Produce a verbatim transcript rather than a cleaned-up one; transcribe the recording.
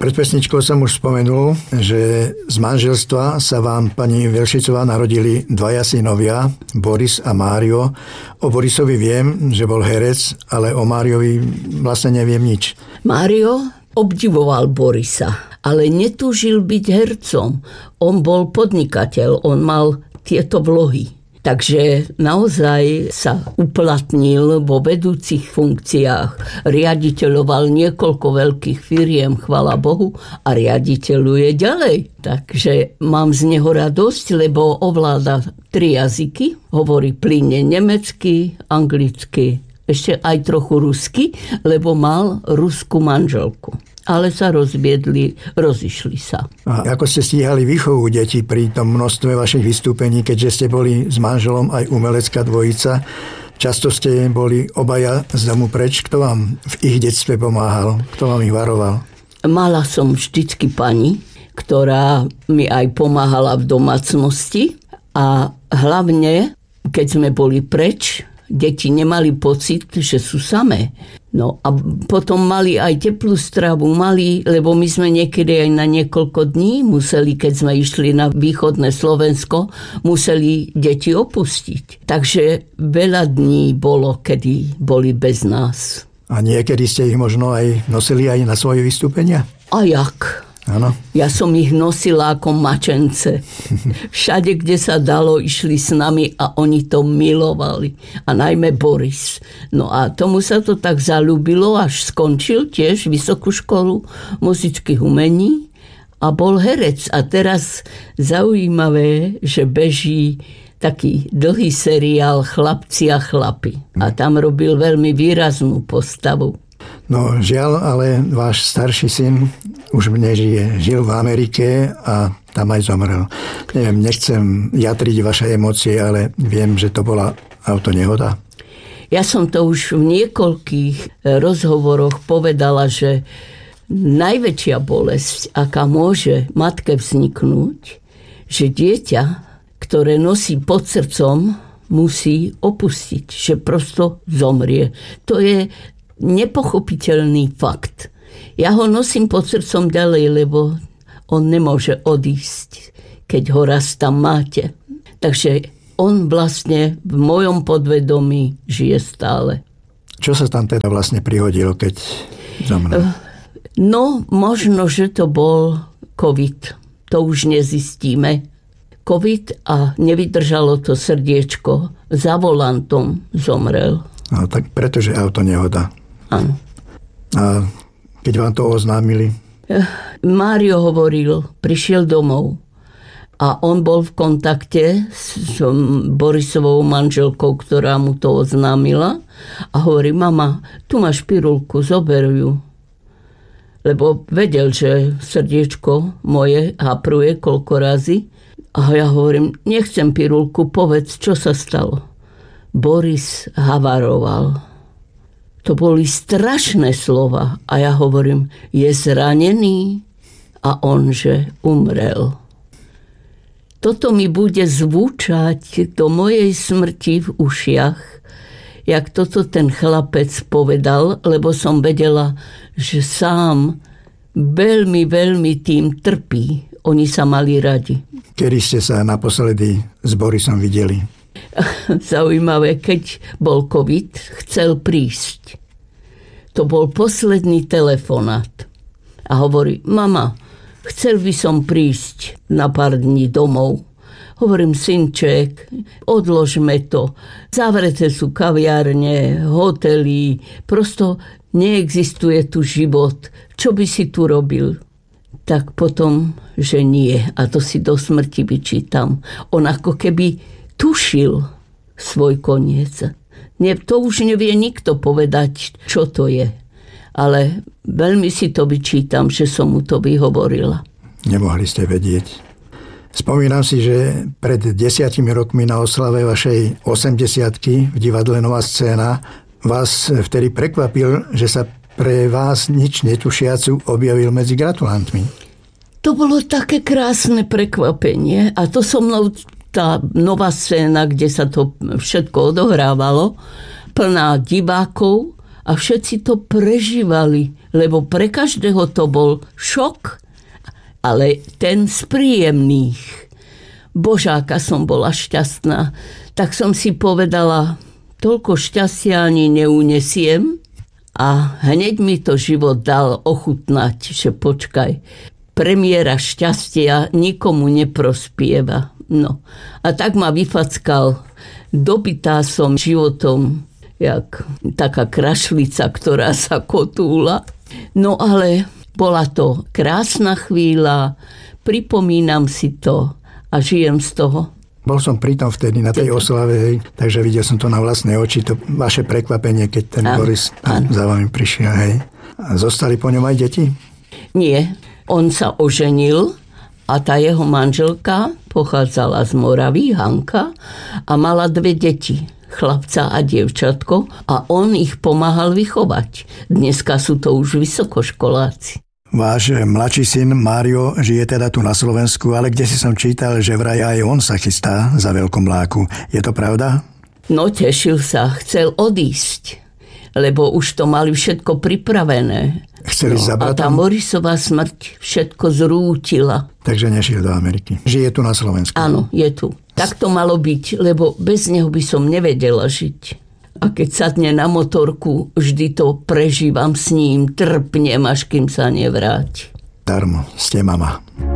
Pred pesničkou som už spomenul, že z manželstva sa vám, pani Velšicová, narodili dvaja synovia, Boris a Mário. O Borisovi viem, že bol herec, ale o Máriovi vlastne neviem nič. Mário obdivoval Borisa, ale netúžil byť hercom. On bol podnikateľ, on mal tieto vlohy. Takže naozaj sa uplatnil vo vedúcich funkciách. Riaditeľoval niekoľko veľkých firiem, chvala Bohu, a riaditeľuje ďalej. Takže mám z neho radosť, lebo ovláda tri jazyky. Hovorí plynne nemecky, anglicky, ešte aj trochu rusky, lebo mal ruskú manželku. Ale sa rozviedli, rozišli sa. A ako ste stíhali výchovu detí pri tom množstve vašich vystúpení, keďže ste boli s manželom aj umelecká dvojica? Často ste boli obaja z domu preč. Kto vám v ich detstve pomáhal? Kto vám ich varoval? Mala som vždycky pani, ktorá mi aj pomáhala v domácnosti. A hlavne, keď sme boli preč, deti nemali pocit, že sú samé. No a potom mali aj teplú stravu, mali, lebo my sme niekedy aj na niekoľko dní museli, keď sme išli na východné Slovensko, museli deti opustiť. Takže veľa dní bolo, kedy boli bez nás. A niekedy ste ich možno aj nosili aj na svoje vystúpenia? A jak? Áno. Ja som ich nosila ako mačence. Všade, kde sa dalo, išli s nami a oni to milovali. A najmä Boris. No a tomu sa to tak zaľúbilo, až skončil tiež vysokú školu muzických umení a bol herec. A teraz zaujímavé, že beží taký dlhý seriál Chlapci a chlapi. A tam robil veľmi výraznú postavu. No žiaľ, ale váš starší syn už nežije. Žil v Amerike a tam aj zomrel. Neviem, nechcem jadriť vaše emócie, ale viem, že to bola autonehoda. Ja som to už v niekoľkých rozhovoroch povedala, že najväčšia bolesť, aká môže matke vzniknúť, že dieťa, ktoré nosí pod srdcom, musí opustiť, že prosto zomrie. To je nepochopiteľný fakt. Ja ho nosím pod srdcom ďalej, lebo on nemôže odísť, keď ho raz tam máte. Takže on vlastne v mojom podvedomí žije stále. Čo sa tam teda vlastne prihodilo, keď zomrel? No, možno, že to bol COVID. To už nezistíme. COVID a nevydržalo to srdiečko. Za volantom zomrel. No, tak pretože autonehoda. Áno. A keď vám to oznámili? Mário hovoril, prišiel domov a on bol v kontakte s Borisovou manželkou, ktorá mu to oznámila a hovorí, mama, tu máš pirulku, zober ju. Lebo vedel, že srdiečko moje hapruje koľko razy. A ja hovorím, nechcem pirulku, povedz, čo sa stalo. Boris havaroval. To boli strašné slova. A ja hovorím, je zranený? A on, že umrel. Toto mi bude zvúčať do mojej smrti v ušiach, jak toto ten chlapec povedal, lebo som vedela, že sám veľmi, veľmi tým trpí. Oni sa mali radi. Kedy ste sa naposledy s Borisom videli? Zaujímavé, keď bol COVID, chcel prísť. To bol posledný telefonát. A hovorí, mama, chcel by som prísť na pár dní domov. Hovorím, synček, odložme to. Zavreté sú kaviárne, hotely, prosto neexistuje tu život. Čo by si tu robil? Tak potom, že nie. A to si do smrti vyčítam. On ako keby tušil svoj koniec. Nie, to už nevie nikto povedať, čo to je. Ale veľmi si to vyčítam, že som mu to vyhovorila. Nemohli ste vedieť. Spomínam si, že pred desiatimi rokmi na oslave vašej osemdesiatky v divadle Nová scéna vás vtedy prekvapil, že sa pre vás nič netušiacu objavil medzi gratulantmi. To bolo také krásne prekvapenie a to so mnou tá Nová scéna, kde sa to všetko odohrávalo, plná divákov A všetci to prežívali, lebo pre každého to bol šok, ale ten z príjemných. Božáka som bola šťastná. Tak som si povedala, toľko šťastia ani neunesiem. A hneď mi to život dal ochutnať, že počkaj, premiéra šťastia nikomu neprospieva. No. A tak ma vyfackal. Dobitá som životom, jak taká krašlica, ktorá sa kotúla. No ale bola to krásna chvíľa, pripomínam si to a žijem z toho. Bol som pritom vtedy na tej oslave, hej, takže videl som to na vlastné oči, to vaše prekvapenie, keď ten áno, Boris áno. za vami prišiel. Hej. A zostali po ňom aj deti? Nie, on sa oženil a tá jeho manželka pochádzala z Moravy, Hanka, a mala dve deti, chlapca a dievčatko, a on ich pomáhal vychovať. Dneska sú to už vysokoškoláci. Váš mladší syn Mário žije teda tu na Slovensku, ale kde si som čítal, že vraj aj on sa chystá za Veľkomláku. Je to pravda? No tešil sa, chcel odísť, lebo už to mali všetko pripravené. Chceli no, za bratom? A tá Morisová smrť všetko zrútila. Takže nešiel do Ameriky. Žije tu na Slovensku. Áno, je tu. Tak to malo byť, lebo bez neho by som nevedela žiť. A keď sadne na motorku, vždy to prežívam s ním, trpnem, až kým sa nevráti. Darmo, ste mama.